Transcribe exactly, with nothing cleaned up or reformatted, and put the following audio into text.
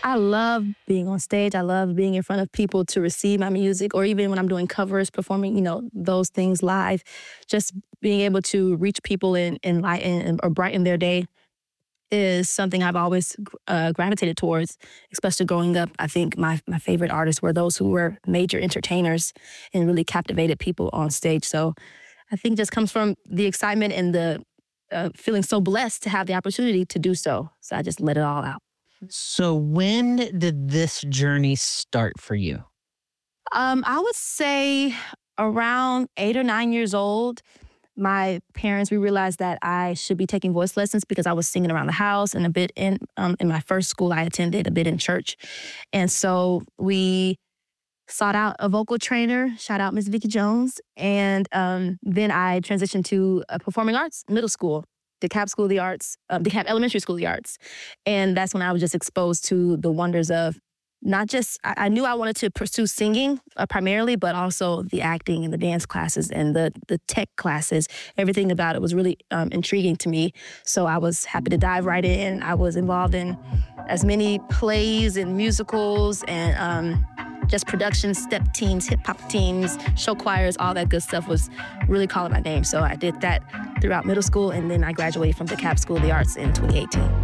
I love being on stage. I love being in front of people to receive my music, or even when I'm doing covers, performing, you know, those things live. Just being able to reach people and enlighten or brighten their day is something I've always uh, gravitated towards, especially growing up. I think my, my favorite artists were those who were major entertainers and really captivated people on stage. So I think it just comes from the excitement and the uh, feeling so blessed to have the opportunity to do so. So I just let it all out. So when did this journey start for you? Um, I would say around eight or nine years old, my parents, we realized that I should be taking voice lessons because I was singing around the house and a bit in um, in my first school I attended, a bit in church. And so we sought out a vocal trainer, shout out Miss Vicky Jones. And um, then I transitioned to a performing arts middle school, DeKalb School of the Arts, um, DeKalb Elementary School of the Arts. And that's when I was just exposed to the wonders of not just, I, I knew I wanted to pursue singing uh, primarily, but also the acting and the dance classes and the, the tech classes. Everything about it was really um, intriguing to me. So I was happy to dive right in. I was involved in as many plays and musicals and um, just production, step teams, hip hop teams, show choirs, all that good stuff was really calling my name. So I did that throughout middle school, and then I graduated from DeKalb School of the Arts in twenty eighteen.